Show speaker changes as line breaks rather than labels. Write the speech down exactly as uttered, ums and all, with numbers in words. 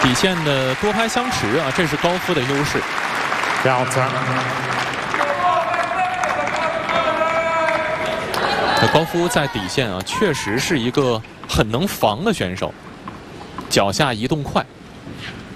体现的多拍相持啊，这是高夫的优势。
两次。
高夫在底线啊，确实是一个很能防的选手，脚下移动快。